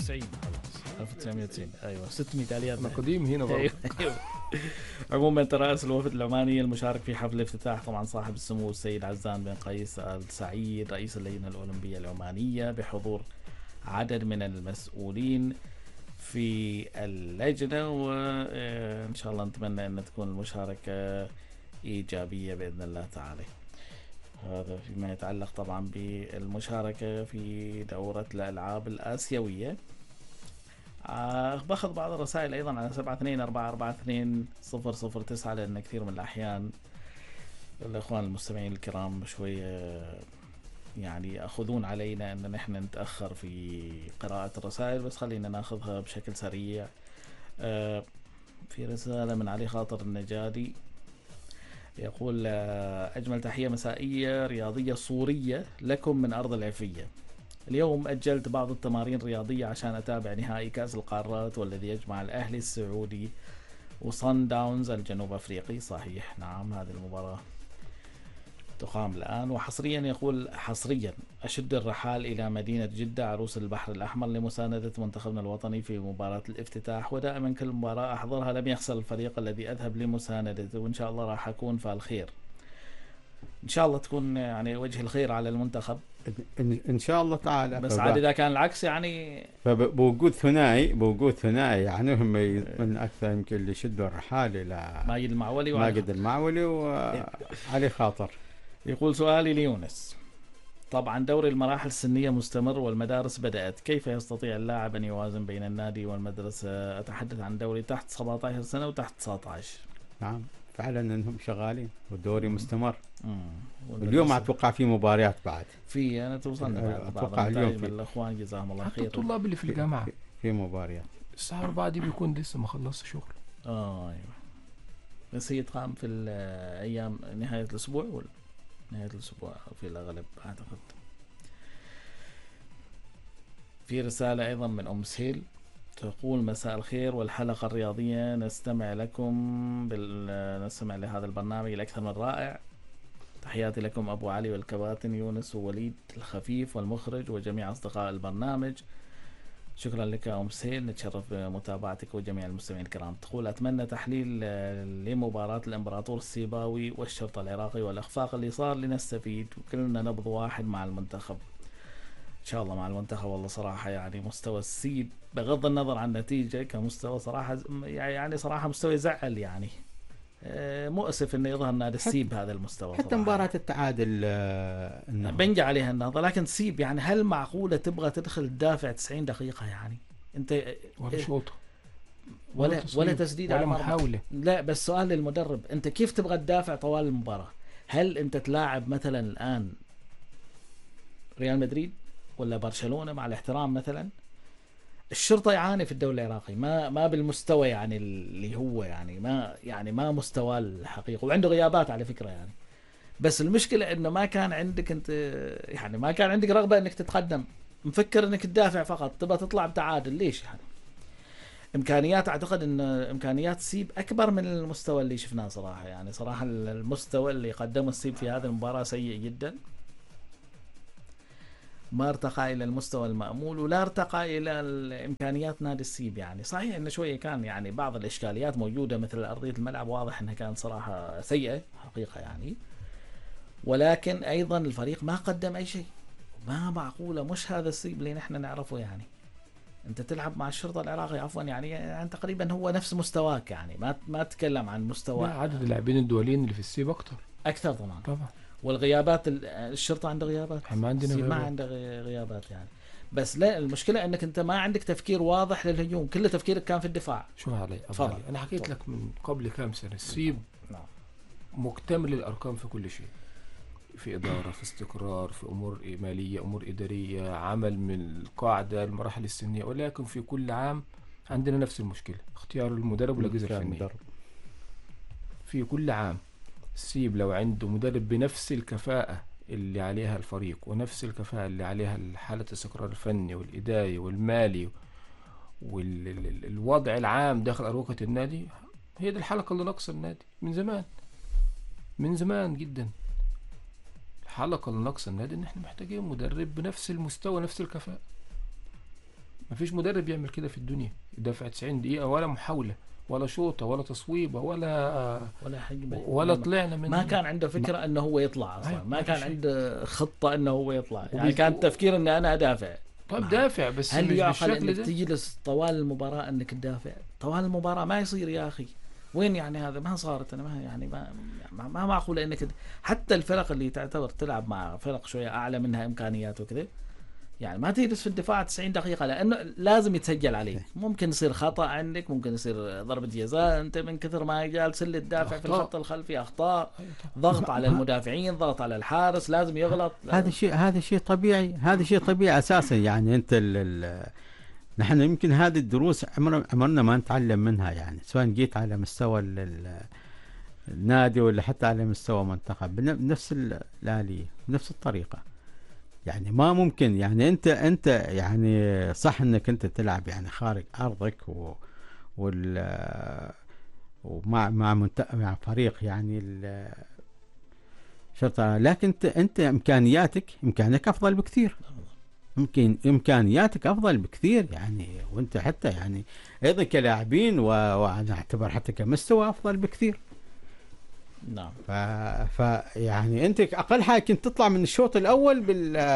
90 خلاص 1990 ايوه 6 ميداليات قديم هنا برضه. أيوة. عموما ترأس الوفد العماني المشارك في حفل الافتتاح طبعا صاحب السمو السيد عزام بن قيس آل سعيد رئيس اللجنة الأولمبية العمانية بحضور عدد من المسؤولين في اللجنة، وإن شاء الله نتمنى أن تكون المشاركة إيجابية بإذن الله تعالى. هذا فيما يتعلق طبعا بالمشاركة في دورة الألعاب الآسيوية. باخذ بعض الرسائل أيضا على 72442009 لأن كثير من الأحيان الإخوان المستمعين الكرام شوية يعني يأخذون علينا أن نحن نتأخر في قراءة الرسائل، بس خلينا ناخذها بشكل سريع. في رسالة من علي خاطر النجادي يقول أجمل تحية مسائية رياضية صورية لكم من أرض العفية. اليوم أجلت بعض التمارين الرياضية عشان أتابع نهائي كأس القارات والذي يجمع الأهلي السعودي وصن داونز الجنوب أفريقي. صحيح نعم، هذه المباراة تقام الآن. وحصريا يقول حصريا أشد الرحال إلى مدينة جدة عروس البحر الأحمر لمساندة منتخبنا الوطني في مباراة الافتتاح، ودائما كل مباراة أحضرها لم يخسر الفريق الذي أذهب لمساندته، وإن شاء الله راح أكون فالخير، إن شاء الله تكون يعني وجه الخير على المنتخب إن شاء الله تعالى. بس عاد إذا كان العكس يعني بوجود ثنائي يعني هم من أكثر يمكن اللي يشدوا الرحال إلى ماجد المعولي وعلي خاطر. يقول سؤالي ليونس، طبعا دوري المراحل السنية مستمر والمدارس بدأت، كيف يستطيع اللاعب أن يوازن بين النادي والمدرسة؟ أتحدث عن دوري تحت 17 سنة وتحت 19. نعم فعلا انهم شغالين والدوري مستمر. اليوم اتوقع في مباريات بعد، في انا توصلنا اتوقع اليوم في الاخوان جزاهم الله خير. حتى الطلاب اللي في الجامعه في مباريات الساعه 4 دي بيكون لسه ما خلص شغل. ايوه بس هي تقام في الايام نهايه الاسبوع ولا نهايه الاسبوع في الاغلب اعتقد. في رساله ايضا من ام سهيل تقول مساء الخير والحلقة الرياضية، نستمع لهذا البرنامج الأكثر من رائع. تحياتي لكم أبو علي والكباتن يونس ووليد الخفيف والمخرج وجميع أصدقاء البرنامج. شكرا لك أم سهيل، نتشرف بمتابعتك وجميع المستمعين الكرام. تقول أتمنى تحليل لمباراة الإمبراطور السيباوي والشرطة العراقي والإخفاق اللي صار لنستفيد وكلنا نبض واحد مع المنتخب إن شاء الله. مع المنتخب والله صراحة يعني مستوى السيب بغض النظر عن النتيجة كمستوى صراحة يعني صراحة مستوى يزعل يعني. مؤسف إنه يظهر نادي السيب هذا المستوى حتى مباراة التعادل بنجي عليها النهضة، لكن سيب يعني هل معقولة تبغى تدخل تدافع 90 دقيقة يعني أنت ولا شوط ولا تسديد ولا محاولة؟ لا بس سؤال للمدرب، أنت كيف تبغى تدافع طوال المباراة؟ هل أنت تلاعب مثلا الآن ريال مدريد ولا برشلونة مع الاحترام مثلا؟ الشرطة يعاني في الدولة العراقي ما بالمستوى يعني اللي هو يعني ما مستوى الحقيقة، وعنده غيابات على فكرة يعني. بس المشكلة انه ما كان عندك انت يعني ما كان عندك رغبة انك تتقدم، مفكر انك تدافع فقط، تبغى تطلع بتعادل ليش يعني؟ امكانيات اعتقد ان امكانيات سيب اكبر من المستوى اللي شفناه صراحة. يعني صراحة المستوى اللي قدمه السيب في هذه المباراة سيء جدا، ما ارتقى إلى المستوى المأمول ولا ارتقى إلى الإمكانيات نادي السيب. يعني صحيح إنه شوية كان يعني بعض الإشكاليات موجودة مثل أرضية الملعب، واضح إنها كانت صراحة سيئة حقيقة يعني، ولكن أيضا الفريق ما قدم أي شيء. ما معقولة مش هذا السيب اللي نحن نعرفه يعني. أنت تلعب مع الشرطة العراقي عفوا يعني تقريبا هو نفس مستواك يعني، ما تتكلم عن مستوى. عدد اللاعبين الدوليين اللي في السيب أكثر طبعا. والغيابات الشرطة عنده غيابات، ما عندنا غيابات. ما عنده غيابات يعني. بس لا المشكلة انك انت ما عندك تفكير واضح للهجوم، كل تفكيرك كان في الدفاع. شو علي انا حكيت لك من قبل كام سنة السيب مكتمل الارقام في كل شيء، في ادارة، في استقرار، في امور مالية، امور ادارية، عمل من القاعدة المراحل السنية، ولكن في كل عام عندنا نفس المشكلة، اختيار المدرب والاجهزة الفنية. في كل عام السيب لو عنده مدرب بنفس الكفاءة اللي عليها الفريق ونفس الكفاءة اللي عليها حالة الاستقرار الفني والإداري والمالي والوضع العام داخل أروقة النادي، هي دي الحلقة اللي ناقصة النادي من زمان جدا. الحلقة اللي ناقصة النادي إن احنا محتاجين مدرب بنفس المستوى نفس الكفاءة. مفيش مدرب يعمل كده في الدنيا، يدافع 90 دقيقة ولا محاولة ولا شوطة ولا تصويبة ولا حجمة ولا طلعنا من. ما كان عنده فكرة انه هو يطلع اصلا، ما كان عنده خطة انه هو يطلع، يعني كان التفكير اني انا ادافع. طيب دافع، بس هل مش يعقل بالشكل انك ده؟ تجلس طوال المباراة انك تدافع طوال المباراة؟ ما يصير يا اخي، وين يعني هذا؟ ما صارت، انا ما يعني ما معقول انك حتى الفرق اللي تعتبر تلعب مع فرق شوية اعلى منها امكانيات وكذا، يعني ما تجلس في الدفاع 90 دقيقة، لأنه لازم يتسجل عليك. ممكن يصير خطأ عندك، ممكن يصير ضربة جزاء، أنت من كثر ما جالس اللي تدافع في الخط الخلفي، أخطاء، ضغط على المدافعين، ضغط على الحارس، لازم يغلط. هذا شيء طبيعي، هذا شيء طبيعي أساسا. يعني أنت نحن يمكن هذه الدروس عمرنا ما نتعلم منها، يعني سواء جيت على مستوى النادي ولا حتى على مستوى منتخب، بنفس الآلية بنفس الطريقة. يعني ما ممكن، يعني انت يعني صح انك انت تلعب يعني خارج ارضك ومع مع فريق يعني شرط، لكن انت امكانياتك افضل بكثير، امكانياتك افضل بكثير يعني، وانت حتى يعني ايضا كلاعبين وانا اعتبر حتى كمستوى افضل بكثير. نعم. يعني انت اقل حاجه كنت تطلع من الشوط الاول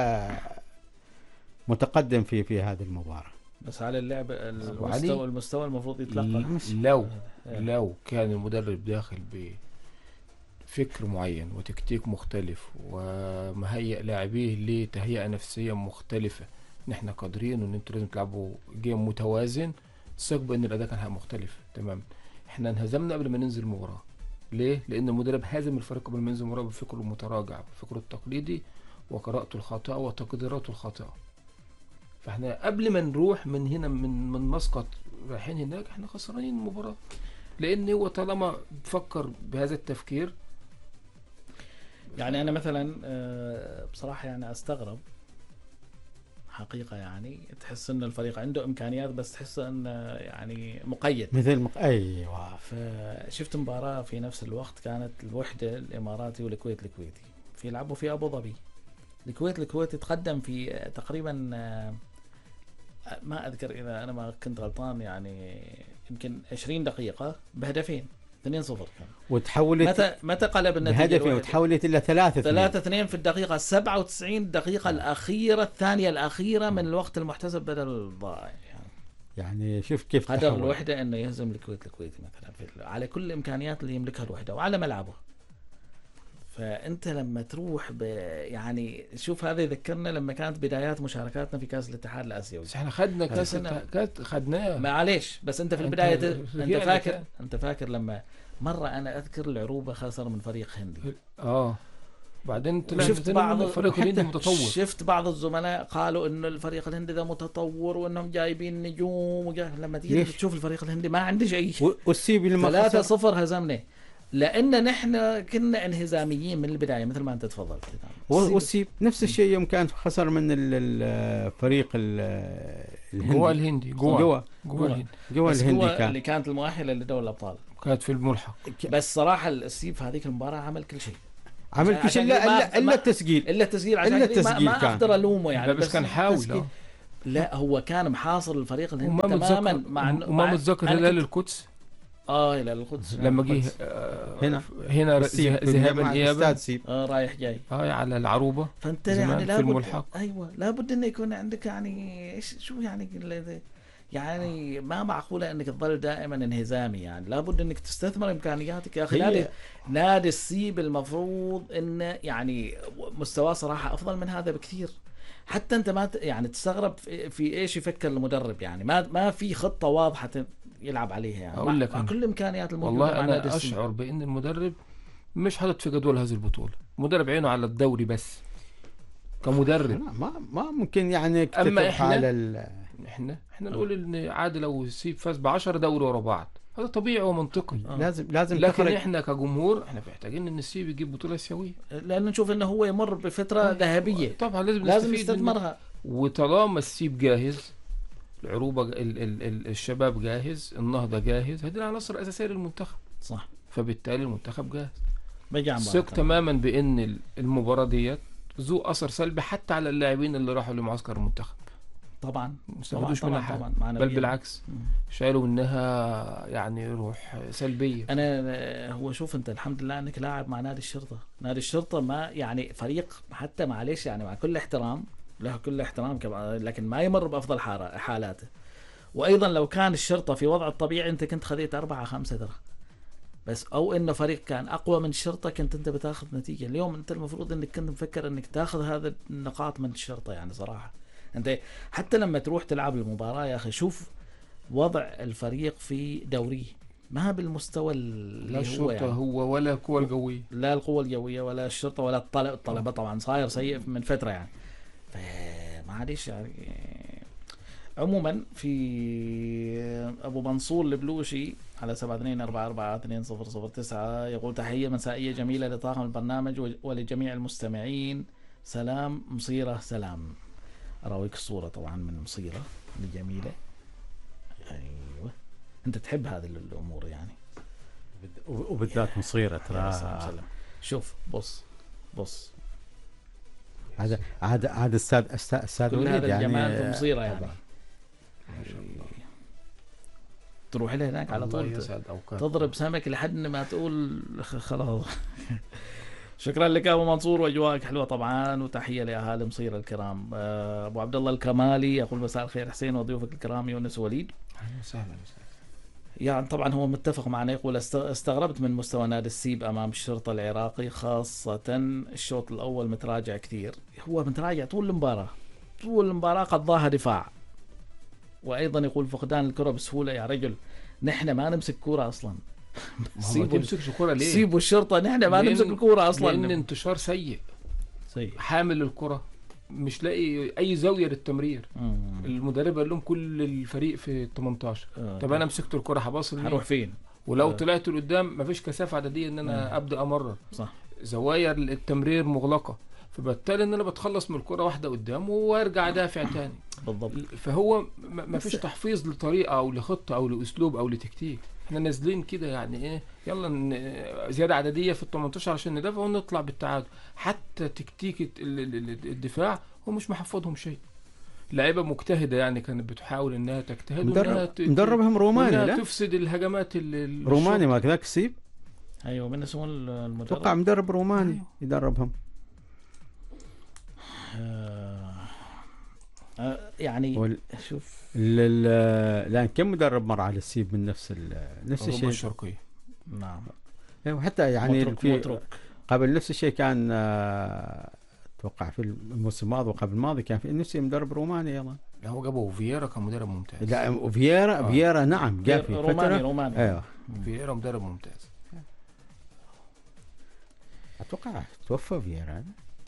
متقدم في هذه المباراه، بس على اللعب المستوى المفروض يتلقى. لو كان المدرب داخل بفكر معين وتكتيك مختلف ومهيئ لاعبيه لتهيئه نفسيه مختلفه، ان احنا قادرين وان انتوا لازم تلعبوا جيم متوازن، ثق بان الاداء كان مختلف تمام. احنا انهزمنا قبل ما ننزل المباراه. ليه؟ لأن المدرب هازم الفريق قبل ما ينزل المباراة بفكره المتراجع، بفكره التقليدي وقراءته الخاطئة وتقديراته الخاطئة. فاحنا قبل ما نروح من هنا من مسقط رايحين هناك احنا خسرانين المباراة، لأن هو طالما بفكر بهذا التفكير. يعني أنا مثلا بصراحة يعني أستغرب حقيقة، يعني تحس ان الفريق عنده امكانيات بس تحس انه يعني مقيد مثل ايوه. فشفت مباراة في نفس الوقت كانت الوحدة الاماراتي والكويت الكويتي في يلعبوا في ابو ظبي. الكويتي تقدم في تقريبا ما اذكر اذا انا ما كنت غلطان يعني يمكن 20 دقيقة بهدفين 2-0 كان، وتحولت متى قلب النتيجة بهدفين وتحولت الى 3-2 في الدقيقة 97 دقيقة الأخيرة، الثانية الأخيرة من الوقت المحتسب بدل ضائع. يعني شوف كيف قدر الوحدة انه يهزم الكويتي مثلا على كل الامكانيات اللي يملكها الوحدة وعلى ملعبه. فانت لما تروح يعني شوف، هذا يذكرنا لما كانت بدايات مشاركاتنا في كاس الاتحاد الاسيوي. بس احنا خدنا كاس خدناه معليش، بس انت في البداية انت فاكر لما مرة انا اذكر العروبة خسر من فريق هندي. بعدين شفت بعض الفريق الهندي متطور. شفت بعض الزملاء قالوا انه الفريق الهندي ده متطور وانهم جايبين نجوم لما تيجي تشوف الفريق الهندي ما عنده شيء. والسيبي لما 3-0 هزمنا، لان نحن كنا انهزاميين من البدايه مثل ما انت تفضلت. والسيب نفس الشيء يوم كان خسر من الفريق الهندي جوا الهندي كان اللي كانت المؤهله لدوري الابطال، كانت في الملحق. بس صراحه السيب في هذيك المباراه عمل كل شيء، الا التسجيل عشان ما اقدر الومه يعني، بس كان حاول. لا هو كان محاصر الفريق الهندي تماما وما متذكر هلال القدس الى القدس لما جه هنا ذهابا ايابا رايح جاي على العروبه. فانت يعني في الملحق لابد انه يكون عندك يعني شو يعني ما معقوله انك تظل دائما انهزامي، يعني لابد انك تستثمر امكانياتك يا اخي. نادي السيب المفروض انه يعني مستواه صراحه افضل من هذا بكثير. حتى انت ما يعني تستغرب في ايش يفكر المدرب، يعني ما في خطه واضحه يلعب عليها، يعني أقول لك مع كل الامكانيات الموجوده. والله انا اشعر بان المدرب مش حاطط في جدول هذه البطوله، المدرب عينه على الدوري بس كمدرب. ما ممكن يعني اما احنا نقول ان عادي لو السيب فاز ب10 دوري ورا بعض، هذا طبيعي ومنطقي. لازم لكن احنا كجمهور احنا محتاجين ان السيب يجيب بطوله اسيويه، لان نشوف انه هو يمر بفتره ذهبيه طبعا لازم يستثمرها. وطالما السيب جاهز، العروبه الشباب جاهز، النهضه جاهز، هذه العناصر الاساسيه للمنتخب صح. فبالتالي المنتخب جاهز. ثق تماما بان المباراه ديت ذو اثر سلبي حتى على اللاعبين اللي راحوا لمعسكر المنتخب. طبعا ما استفادوش منها طبعا، بل بالعكس شالوا منها يعني روح سلبيه. انا هو شوف انت الحمد لله انك لاعب مع نادي الشرطه، نادي الشرطه ما يعني فريق حتى معلش يعني مع كل احترام له كل احترام لكن ما يمر بافضل حالاته. وايضا لو كان الشرطه في وضع الطبيعي انت كنت خذيت 4-5 ترى، بس او انه فريق كان اقوى من الشرطه كنت انت بتاخذ نتيجه. اليوم انت المفروض انك كنت مفكر انك تاخذ هذا النقاط من الشرطه. يعني صراحه انت حتى لما تروح تلعب المباراه يا اخي شوف وضع الفريق في دوريه ما بالمستوى لا الشرطه يعني هو ولا القوى الجويه، لا القوى الجويه ولا الشرطه ولا الطلبه طبعا صاير سيء من فتره يعني. فمعليش يعني. عموما في ابو منصور البلوشي على 72442009 يقول تحيه مسائيه جميله لطاقم البرنامج ولجميع المستمعين، سلام مصيره. سلام. اراويك الصوره طبعا من مصيره الجميله. ايوه انت تحب هذه الامور يعني، وبالذات مصيره ترى. شوف بص هذا استاذ وليد يعني الجمال في مصيره يعني. ما شاء الله. تروح له هناك على طول تضرب سمك لحد ما تقول خلاص. شكرا لك ابو منصور واجواءك حلوه طبعا، وتحيه لاهالي مصير الكرام. ابو عبد الله الكمالي يقول مساء الخير حسين وضيوفك الكرام يونس وليد. اهلا وسهلا. يعني طبعا هو متفق معنا، يقول استغربت من مستوى نادي السيب امام الشرطه العراقي، خاصه الشوط الاول متراجع كثير. هو متراجع طول المباراه قضاها دفاع. وايضا يقول فقدان الكره بسهوله. يا رجل نحن ما نمسك كوره اصلا. سيبوا الشرطه، نحن ما نمسك الكوره اصلا لان انتشار سيء. حامل الكره مش لاقي اي زاويه للتمرير. المدرب قال لهم كل الفريق في 18. طب انا مسكت الكره هباصل هروح فين؟ ولو طلعت لقدام مفيش كثافه عدديه ان انا ابدا امرر. صح. زوايا التمرير مغلقه، فبالتالي ان انا بتخلص من الكره واحده قدام وارجع دافع تاني. بالضبط. فهو مفيش تحفيظ لطريقه او لخطه او لاسلوب او لتكتيك. احنا نازلين كده يعني ايه، يلا زياده عدديه في ال 18 عشان ندافع ونطلع بالتعادل. حتى تكتيك الدفاع هو مش محفظهم شيء. لعيبه مجتهده يعني كانت بتحاول انها تجتهد مدربهم روماني، لا تفسد الهجمات روماني ما كذاك السيب. ايوه من اسمه المدرب، اتوقع مدرب روماني. أيوه. يدربهم. يعني شوف لان كم مدرب مر على السيب من نفس الشيء الشرقي. نعم. وحتى يعني في قبل نفس الشيء كان اتوقع في الموسم الماضي وقبل الماضي كان في نفس مدرب روماني ايضا. هو جابوا فييرا كمدرب ممتاز. لا فييرا نعم جاء في روماني. ايوه فييرا مدرب ممتاز. اتوقع توفى فييرا.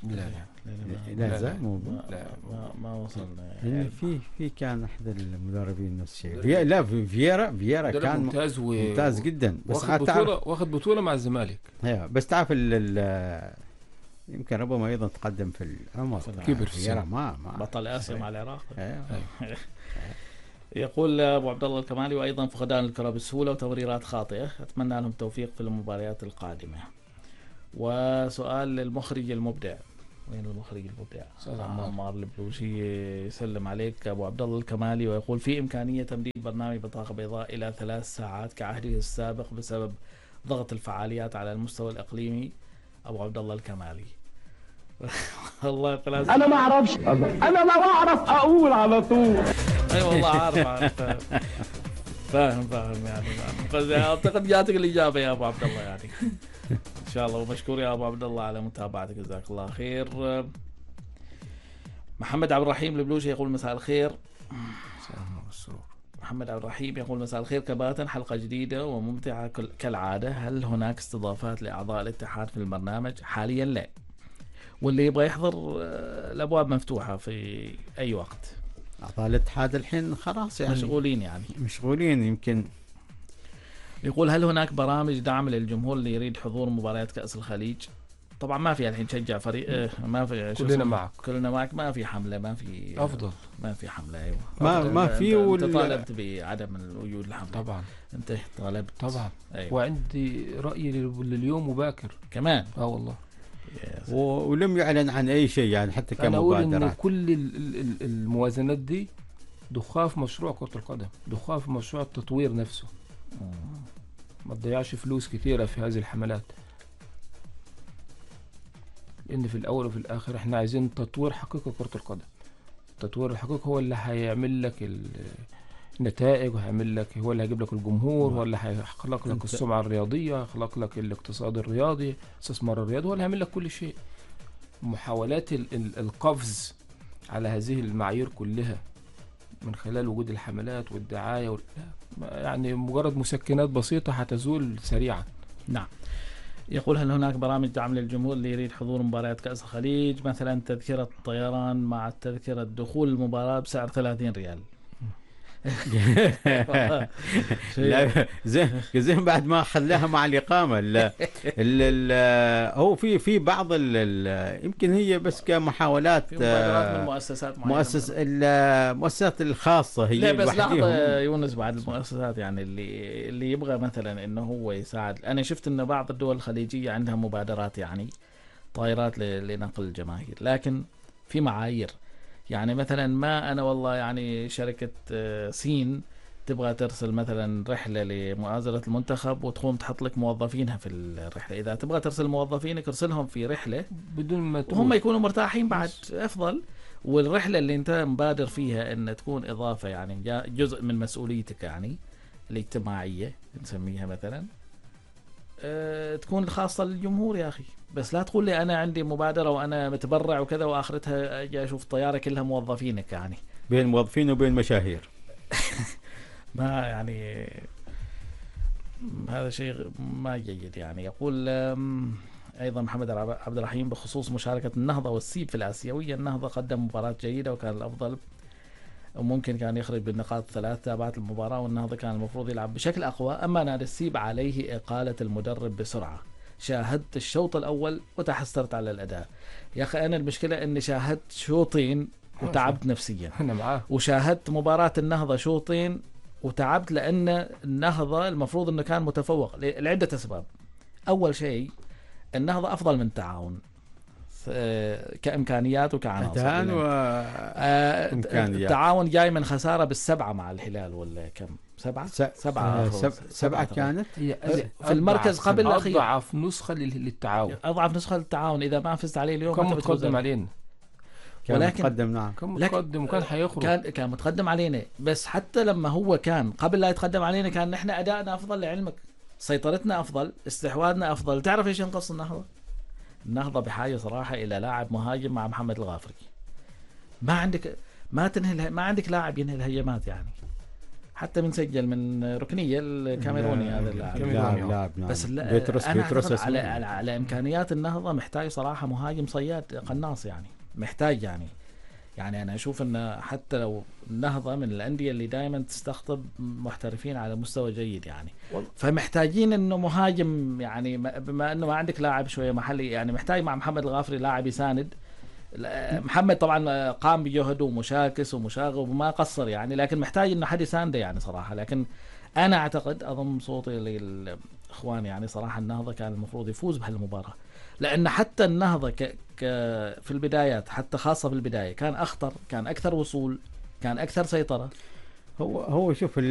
لا ما وصلنا يعني في كان احد المدربين نفس الشيء. لا فييرا كان ممتاز جدا، بس واخد بطوله مع الزمالك. ايوه بس تعرف يمكن ربما ايضا تقدم في العمر، كبر فييرا ما بطل اسيا مع العراق. أيوه. يقول ابو عبد الله الكمالي وايضا فقدان الكره بسهوله وتمريرات خاطئه، اتمنى لهم التوفيق في المباريات القادمه. وسؤال للمخرج المبدع، وين المخرج المبدع؟ عمار البلوشي يسلم عليك ابو عبد الله الكمالي ويقول في امكانيه تمديد برنامج بطاقه بيضاء الى 3 ساعات كعهده السابق بسبب ضغط الفعاليات على المستوى الاقليمي. ابو عبد الله الكمالي. والله 3 انا ما اعرفش، انا ما بعرف اقول على طول. اي والله عارف. فاهم يعني اعتقد جاتك الاجابه يا ابو عبد الله يعني. ان شاء الله. ومشكور يا ابو عبد الله على متابعتك، جزاك الله خير. محمد عبد الرحيم البلوشي يقول مساء الخير. محمد عبد الرحيم يقول مساء الخير كباتن، حلقه جديده وممتعه كالعاده. هل هناك استضافات لاعضاء الاتحاد في البرنامج؟ حاليا لا، واللي يبغى يحضر الابواب مفتوحه في اي وقت. اعضاء الاتحاد الحين خلاص يعني مشغولين يمكن. يقول هل هناك برامج دعم للجمهور اللي يريد حضور مباريات كأس الخليج؟ طبعا ما في الحين تشجع فريق، ما في كلنا معك، ما في حملة، ما في أفضل، ما في حملة. أيوة ما في. أنت طالبت بعدم وجود الحملة طبعا، أنت طالبت طبعا. أيوة. وعندي رأي لليوم وباكر كمان. والله ولم يعلن عن اي شيء يعني حتى انا اقول ان كمبادرات. كل الموازنات دي ضخها في مشروع كرة القدم، ضخها في مشروع التطوير نفسه. ما تضيعش فلوس كثيرة في هذه الحملات، لان في الاول وفي الاخر احنا عايزين تطوير حقيقي كرة القدم. التطوير الحقيقي هو اللي هيعمل لك النتائج، وهيعمل لك، هو اللي هيجيب لك الجمهور، هو اللي هيخلق لك السمعة الرياضية، هيخلق لك الاقتصاد الرياضي، الاستثمار الرياضي، هو اللي هيعمل لك كل شيء. محاولات القفز على هذه المعايير كلها من خلال وجود الحملات والدعاية يعني مجرد مسكنات بسيطة هتزول سريعا. نعم. يقول هل هناك برامج دعم للجمهور اللي يريد حضور مباريات كأس الخليج، مثلا تذكرة الطيران مع تذكرة دخول المباراة بسعر 30 ريال؟ لا زين بعد ما خلاها مع الإقامة. هو في بعض يمكن هي بس كمحاولات، مبادرات من مؤسسات معينة، المؤسسات الخاصة هي. لا بس لحظة يونس، بعد المؤسسات يعني اللي يبغى مثلا انه هو يساعد. انا شفت ان بعض الدول الخليجية عندها مبادرات يعني طائرات لنقل الجماهير، لكن في معايير. يعني مثلا ما أنا والله يعني شركة سين تبغى ترسل مثلا رحلة لمؤازرة المنتخب وتقوم تحط لك موظفينها في الرحلة. إذا تبغى ترسل موظفينك ارسلهم في رحلة بدون ما وهم يكونوا مرتاحين بعد أفضل. والرحلة اللي أنت مبادر فيها أن تكون إضافة يعني جزء من مسؤوليتك يعني الاجتماعية نسميها مثلا، تكون خاصة للجمهور يا أخي. بس لا تقول لي أنا عندي مبادرة وأنا متبرع وكذا وآخرتها أجي أشوف طيارة كلها موظفينك يعني بين موظفين وبين مشاهير. ما يعني هذا شيء ما جيد يعني. يقول أيضا محمد عبد الرحيم بخصوص مشاركة النهضة والسيب في الآسيوية، النهضة قدم مباراة جيدة وكان الأفضل وممكن كان يخرج بالنقاط 3 تابعت المباراة، والنهضة كان المفروض يلعب بشكل أقوى. أما نادي السيب عليه إقالة المدرب بسرعة. شاهدت الشوط الأول وتحسرت على الأداء. يا أخي أنا المشكلة أني شاهدت شوطين وتعبت نفسيا، أنا معاه. وشاهدت مباراة النهضة شوطين وتعبت، لأن النهضة المفروض أنه كان متفوق لعدة أسباب. أول شيء النهضة أفضل من التعاون كإمكانيات وكعناصر. التعاون جاي من خسارة بالسبعة مع الهلال ولا كم؟ سبعة كانت في المركز قبل الأخير. أضعف نسخة للتعاون، أضعف نسخة للتعاون. إذا ما فزت عليه اليوم كان متقدم علينا، كان متقدم. نعم كان متقدم وكان حيخرج، كان متقدم علينا. بس حتى لما هو كان قبل لا يتقدم علينا كان نحن أدائنا أفضل، لعلمك سيطرتنا أفضل، استحواذنا أفضل. تعرف إيش ينقص النهضة بحاجة صراحة إلى لاعب مهاجم مع محمد الغافري. ما عندك لاعب ينهي الهجمات يعني. حتى من سجل من ركنية الكاميروني هذا اللاعب. بس بيتروس على إمكانيات النهضة محتاج صراحة مهاجم صياد قناص يعني، محتاج يعني أنا أشوف أن حتى لو النهضة من الأندية اللي دائما تستقطب محترفين على مستوى جيد يعني، فمحتاجين أنه مهاجم يعني، بما أنه ما عندك لاعب شوية محلي يعني، محتاج مع محمد الغافري لاعب يساند. محمد طبعا قام بجهده ومشاكس ومشاغب وما قصر يعني، لكن محتاج انه حد يسانده يعني صراحه. لكن انا اعتقد اضم صوتي للاخوان يعني صراحه النهضه كان المفروض يفوز بهالمباراه، لان حتى النهضه في البدايات، حتى خاصه في البدايه كان اخطر، كان اكثر وصول، كان اكثر سيطره. هو شوف